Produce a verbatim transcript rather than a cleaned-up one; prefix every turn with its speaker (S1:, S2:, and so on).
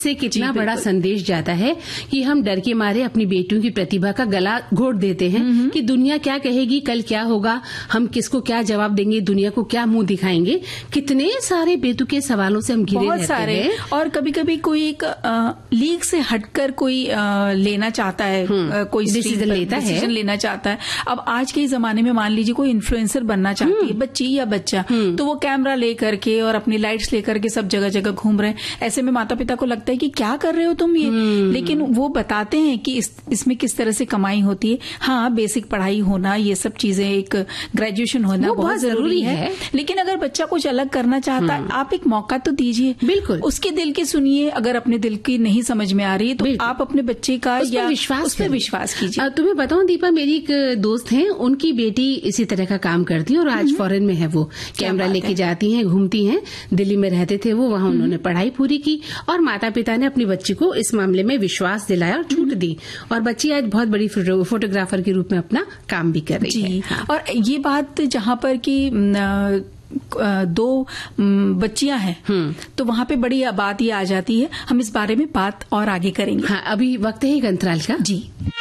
S1: से कितना बड़ा संदेश जाता है कि हम डर के मारे अपनी बेटियों की प्रतिभा का गला घोट देते हैं कि दुनिया क्या कहेगी, कल क्या होगा, हम किसको क्या जवाब देंगे, दुनिया को क्या मुंह दिखाएंगे। कितने सारे बेतुके सवालों से हम घिरे रहते हैं। बहुत सारे।
S2: और कभी कभी कोई एक लीग से हटकर कोई आ, लेना चाहता है, आ, कोई
S1: डिसीजन लेता है
S2: डिसीजन लेना चाहता है। अब आज के जमाने में मान लीजिए कोई इन्फ्लुएंसर बनना चाहती है बच्ची या बच्चा, तो वो कैमरा लेकर के और अपनी लाइट्स लेकर के सब जगह जगह घूम रहे हैं। ऐसे में माता पिता को लगता है कि क्या कर रहे हो तुम ये, लेकिन वो बताते हैं कि इस, इसमें किस तरह से कमाई होती है। हाँ, बेसिक पढ़ाई होना, ये सब चीजें, एक ग्रेजुएशन होना बहुत, बहुत जरूरी है।, है लेकिन अगर बच्चा कुछ अलग करना चाहता है, आप एक मौका तो दीजिए।
S1: बिल्कुल,
S2: उसके दिल की सुनिए। अगर अपने दिल की नहीं समझ में आ रही है तो आप अपने बच्चे का या
S1: विश्वास
S2: उस पर विश्वास कीजिए।
S1: तुम्हें बताऊं दीपा, मेरी एक दोस्त है, उनकी बेटी इसी तरह का काम करती है और आज फॉरेन में है। वो कैमरा लेके जाती हैं, घूमती हैं। दिल्ली में रहते थे वो, वहां उन्होंने पढ़ाई पूरी की और माता पिता ने अपनी बच्ची को इस मामले में विश्वास दिलाया और छूट दी, और बच्ची आज बहुत बड़ी फोटोग्राफर के रूप में अपना काम भी कर रही है।
S2: हाँ। और ये बात जहां पर कि दो बच्चियां हैं तो वहां पे बड़ी बात ये आ जाती है। हम इस बारे में बात और आगे करेंगे।
S1: हाँ, अभी वक्त है एक अंतराल का।
S2: जी।